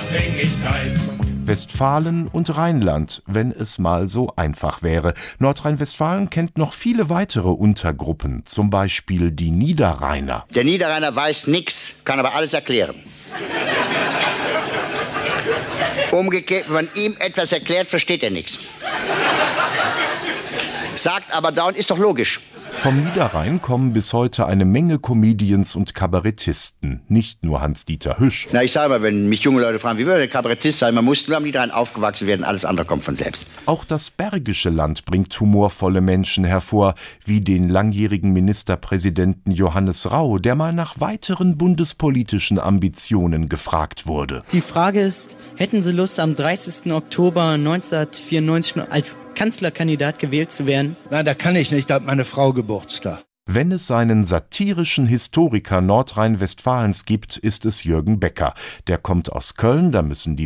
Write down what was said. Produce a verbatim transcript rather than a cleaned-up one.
Unabhängigkeit. Westfalen und Rheinland, wenn es mal so einfach wäre. Nordrhein-Westfalen kennt noch viele weitere Untergruppen, zum Beispiel die Niederrheiner. Der Niederrheiner weiß nichts, kann aber alles erklären. Umgekehrt, wenn man ihm etwas erklärt, versteht er nichts. Sagt aber dauernd, ist doch logisch. Vom Niederrhein kommen bis heute eine Menge Comedians und Kabarettisten, nicht nur Hans-Dieter Hüsch. Na, ich sage mal, wenn mich junge Leute fragen, wie würde der Kabarettist sein, man muss nur am Niederrhein aufgewachsen werden, alles andere kommt von selbst. Auch das Bergische Land bringt humorvolle Menschen hervor, wie den langjährigen Ministerpräsidenten Johannes Rau, der mal nach weiteren bundespolitischen Ambitionen gefragt wurde. Die Frage ist, hätten Sie Lust, am dreißigsten Oktober neunzehnhundertvierundneunzig als Kanzlerkandidat gewählt zu werden? Nein, da kann ich nicht, da hat meine Frau Geburtstag. Wenn es seinen satirischen Historiker Nordrhein-Westfalens gibt, ist es Jürgen Becker. Der kommt aus Köln, da müssen die